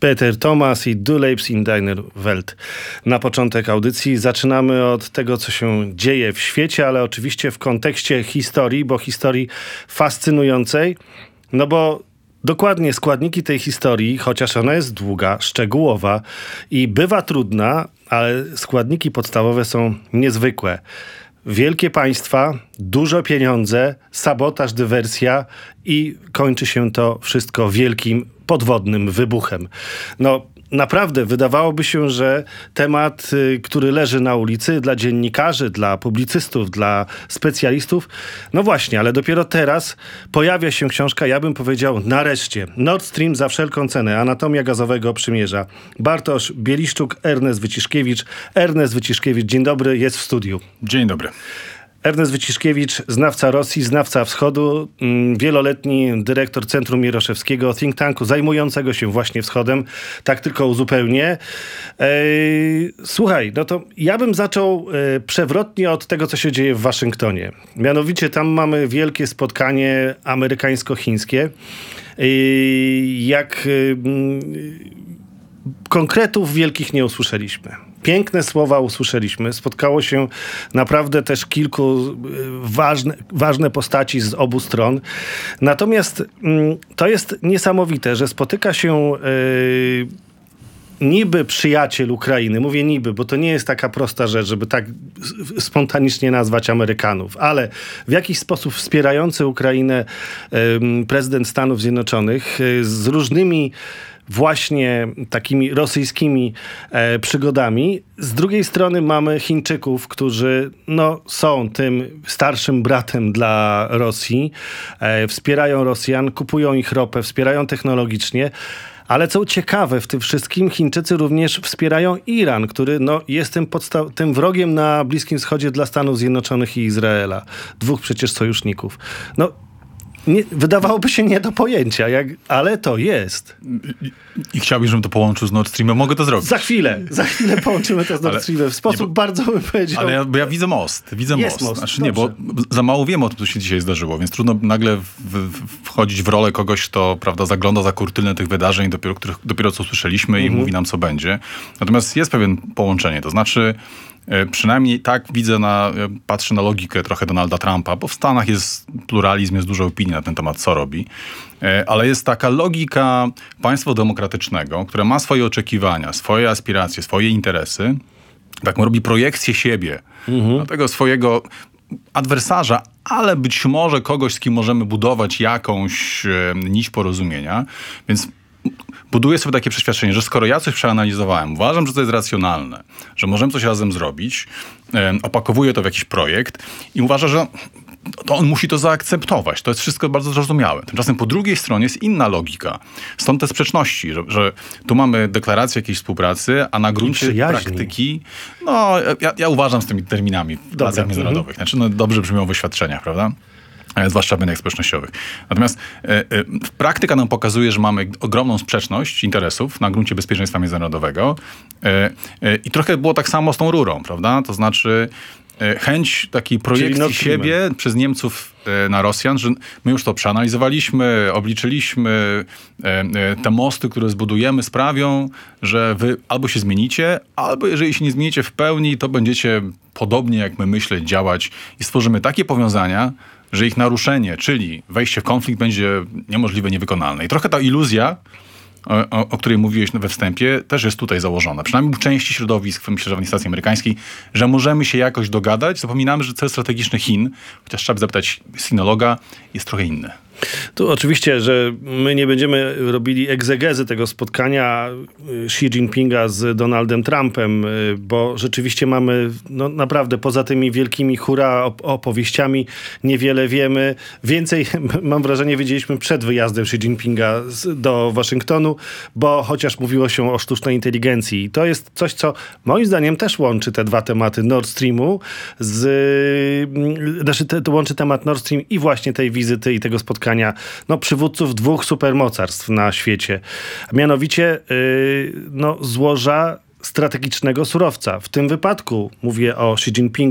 Peter Thomas i Du lebst in deiner Welt. Na początek audycji zaczynamy od tego, co się dzieje w świecie, ale oczywiście w kontekście historii, bo historii fascynującej, no bo dokładnie składniki tej historii, chociaż ona jest długa, szczegółowa i bywa trudna, ale składniki podstawowe są niezwykłe. Wielkie państwa, dużo pieniądze, sabotaż, dywersja i kończy się to wszystko wielkim podwodnym wybuchem. No naprawdę wydawałoby się, że temat, który leży na ulicy dla dziennikarzy, dla publicystów, dla specjalistów, no właśnie, ale dopiero teraz pojawia się książka, ja bym powiedział nareszcie. Nord Stream za wszelką cenę. Anatomia gazowego przymierza. Bartosz Bieliszczuk, Ernest Wyciszkiewicz. Ernest Wyciszkiewicz, dzień dobry, jest w studiu. Dzień dobry. Ernest Wyciszkiewicz, znawca Rosji, znawca Wschodu, wieloletni dyrektor Centrum Mieroszewskiego, think tanku zajmującego się właśnie Wschodem. Tak tylko uzupełnię. Słuchaj, no to ja bym zaczął przewrotnie od tego, co się dzieje w Waszyngtonie. Mianowicie tam mamy wielkie spotkanie amerykańsko-chińskie. Konkretów wielkich nie usłyszeliśmy. Piękne słowa usłyszeliśmy. Spotkało się naprawdę też kilku ważne postaci z obu stron. Natomiast to jest niesamowite, że spotyka się niby przyjaciel Ukrainy. Mówię niby, bo to nie jest taka prosta rzecz, żeby tak spontanicznie nazwać Amerykanów, ale w jakiś sposób wspierający Ukrainę prezydent Stanów Zjednoczonych z różnymi właśnie takimi rosyjskimi przygodami. Z drugiej strony mamy Chińczyków, którzy są tym starszym bratem dla Rosji. Wspierają Rosjan, kupują ich ropę, wspierają technologicznie. Ale co ciekawe, w tym wszystkim Chińczycy również wspierają Iran, który jest tym wrogiem na Bliskim Wschodzie dla Stanów Zjednoczonych i Izraela. Dwóch przecież sojuszników. Wydawałoby się nie do pojęcia, ale to jest. I chciałbyś, żebym to połączył z Nord Streamem. Mogę to zrobić. Za chwilę połączymy to z Nord Streamem. W sposób bardzo bym powiedział. Ale ja widzę most. Jest most. Znaczy, nie, bo za mało wiem o tym, co się dzisiaj zdarzyło, więc trudno nagle wchodzić w rolę kogoś, kto zagląda za kurtynę tych wydarzeń, dopiero co słyszeliśmy i mówi nam, co będzie. Natomiast jest pewien połączenie. To znaczy, przynajmniej tak widzę, patrzę na logikę trochę Donalda Trumpa, bo w Stanach jest pluralizm, jest dużo opinii na ten temat, co robi. Ale jest taka logika państwa demokratycznego, które ma swoje oczekiwania, swoje aspiracje, swoje interesy. Tak robi projekcję siebie, tego swojego adwersarza, ale być może kogoś, z kim możemy budować jakąś nić porozumienia. Więc buduję sobie takie przeświadczenie, że skoro ja coś przeanalizowałem, uważam, że to jest racjonalne, że możemy coś razem zrobić, opakowuję to w jakiś projekt i uważam, że to on musi to zaakceptować. To jest wszystko bardzo zrozumiałe. Tymczasem po drugiej stronie jest inna logika. Stąd te sprzeczności, że tu mamy deklarację jakiejś współpracy, a na gruncie praktyki... Ja uważam z tymi terminami w relacjach międzynarodowych. Znaczy, dobrze brzmią w oświadczeniach, prawda? Zwłaszcza w mediach społecznościowych. Natomiast praktyka nam pokazuje, że mamy ogromną sprzeczność interesów na gruncie bezpieczeństwa międzynarodowego i trochę było tak samo z tą rurą, prawda? To znaczy chęć takiej projekcji siebie przez Niemców na Rosjan, że my już to przeanalizowaliśmy, obliczyliśmy, te mosty, które zbudujemy, sprawią, że wy albo się zmienicie, albo jeżeli się nie zmienicie w pełni, to będziecie podobnie jak my myśleć, działać i stworzymy takie powiązania, że ich naruszenie, czyli wejście w konflikt będzie niemożliwe, niewykonalne. I trochę ta iluzja, o której mówiłeś we wstępie, też jest tutaj założona. Przynajmniej w części środowisk, myślę, że w administracji amerykańskiej, że możemy się jakoś dogadać. Zapominamy, że cel strategiczny Chin, chociaż trzeba zapytać sinologa, jest trochę inny. Tu oczywiście, że my nie będziemy robili egzegezy tego spotkania Xi Jinpinga z Donaldem Trumpem, bo rzeczywiście mamy naprawdę poza tymi wielkimi hura opowieściami niewiele wiemy. Więcej, mam wrażenie, wiedzieliśmy przed wyjazdem Xi Jinpinga do Waszyngtonu, bo chociaż mówiło się o sztucznej inteligencji. I to jest coś, co moim zdaniem też łączy te dwa tematy Nord Streamu łączy temat Nord Stream i właśnie tej wizyty i tego spotkania przywódców dwóch supermocarstw na świecie. Mianowicie złoża strategicznego surowca. W tym wypadku mówię o Xi Jinpingu